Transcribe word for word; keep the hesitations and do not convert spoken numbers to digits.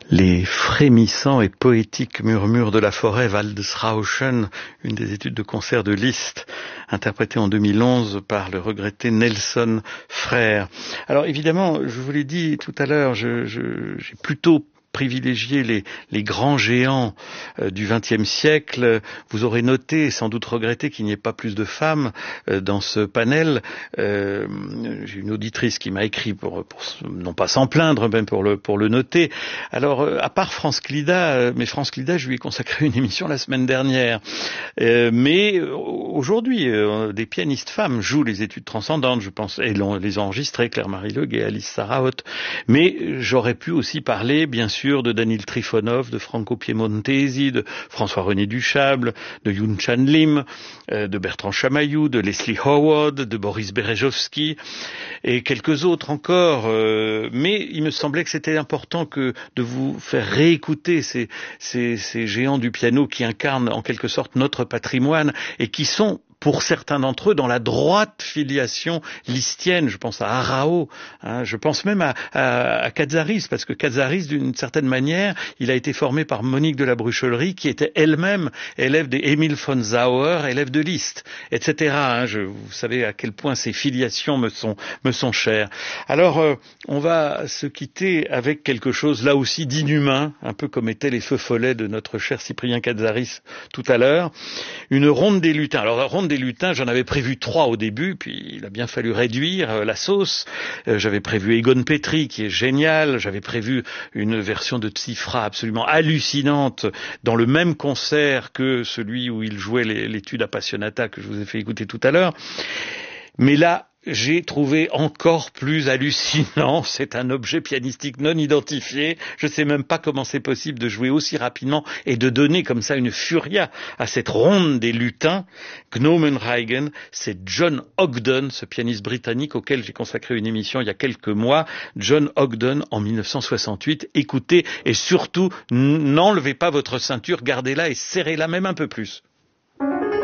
Les frémissants et poétiques murmures de la forêt, Waldesrauschen, une des études de concert de Liszt, interprétée en deux mille onze par le regretté Nelson Frère. Alors évidemment, je vous l'ai dit tout à l'heure, je, je, j'ai plutôt privilégier les, les grands géants euh, du vingtième siècle. Vous aurez noté et sans doute regretté qu'il n'y ait pas plus de femmes euh, dans ce panel. Euh, j'ai une auditrice qui m'a écrit pour, pour non pas s'en plaindre, même pour le pour le noter. Alors euh, à part France Clida, euh, mais France Clida, je lui ai consacré une émission la semaine dernière. Euh, mais euh, aujourd'hui, euh, des pianistes femmes jouent les études transcendantes, je pense, et l'ont, les ont enregistrées, Claire-Marie Legue et Alice Sarraute. Mais j'aurais pu aussi parler, bien sûr, de Danil Trifonov, de Franco Piemontesi, de François-René Duchâble, de Yoon Chan Lim, euh, de Bertrand Chamaillou, de Leslie Howard, de Boris Berezovsky et quelques autres encore. Euh, mais il me semblait que c'était important que de vous faire réécouter ces, ces, ces géants du piano qui incarnent en quelque sorte notre patrimoine et qui sont pour certains d'entre eux, dans la droite filiation listienne, je pense à Arao, hein, je pense même à, à, à Katsaris, parce que Katsaris, d'une certaine manière, il a été formé par Monique de la Bruchellerie, qui était elle-même élève d'Emil von Sauer, élève de Liszt, et cetera. Hein, je, vous savez à quel point ces filiations me sont, me sont chères. Alors, euh, on va se quitter avec quelque chose, là aussi, d'inhumain, un peu comme étaient les feux follets de notre cher Cyprien Katsaris tout à l'heure. Une ronde des lutins. Alors, la ronde des lutins, j'en avais prévu trois au début, puis il a bien fallu réduire euh, la sauce. Euh, j'avais prévu Egon Petri, qui est génial. J'avais prévu une version de Tsifra absolument hallucinante dans le même concert que celui où il jouait les, l'étude appassionata que je vous ai fait écouter tout à l'heure. Mais là, j'ai trouvé encore plus hallucinant, c'est un objet pianistique non identifié, je ne sais même pas comment c'est possible de jouer aussi rapidement et de donner comme ça une furia à cette ronde des lutins. Gnomenreigen, c'est John Ogden, ce pianiste britannique auquel j'ai consacré une émission il y a quelques mois, John Ogden en mille neuf cent soixante-huit. Écoutez et surtout n'enlevez pas votre ceinture, gardez-la et serrez-la même un peu plus.